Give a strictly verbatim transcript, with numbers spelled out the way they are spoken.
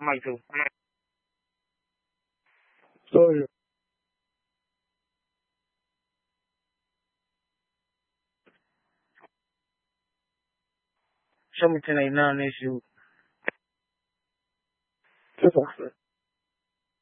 Mic two. Oh, yeah. Show me ten eighty-nine issue. That's what I said.